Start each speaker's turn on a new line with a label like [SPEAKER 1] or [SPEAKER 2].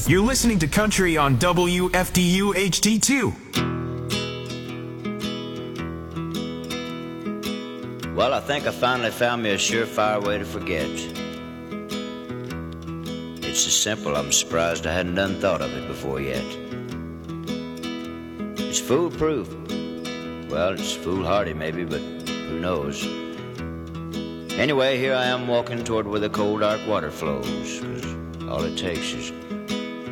[SPEAKER 1] You're listening to Country on WFDU HD2.
[SPEAKER 2] Well, I think I finally found me a surefire way to forget. It's so simple, I'm surprised I hadn't done thought of it before yet. It's foolproof. Well, it's foolhardy maybe, but who knows? Anyway, here I am walking toward where the cold, dark water flows, 'cause all it takes is